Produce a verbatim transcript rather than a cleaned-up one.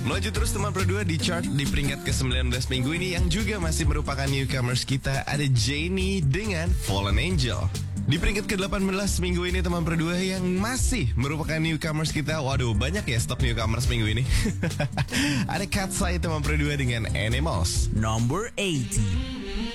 Melaju terus teman berdua di chart di peringkat ke sembilan belas minggu ini yang juga masih merupakan newcomers kita, ada Jennie dengan Fallen Angel. Di peringkat ke delapan belas minggu ini teman berdua yang masih merupakan newcomers kita. Waduh, banyak ya stok newcomers minggu ini. Ada Katseye teman berdua dengan Animals. Number eighty.